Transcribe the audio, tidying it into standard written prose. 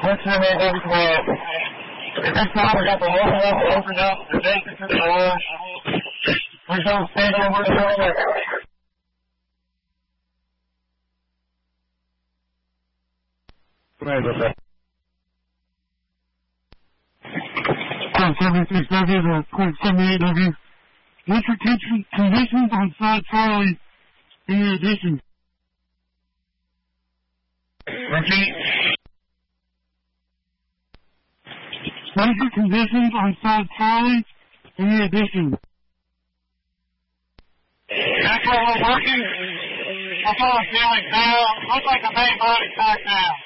What's your name over to this time we got the whole house opened up, the vacancies are on. We don't stay there with the other. Right, okay. 76W to 78W. What's your conditions on side Charlie in your addition? Repeat. What is your conditions on side Charlie in your addition? That's what we're working. That's what I'm feeling now. Looks like the main body's back now.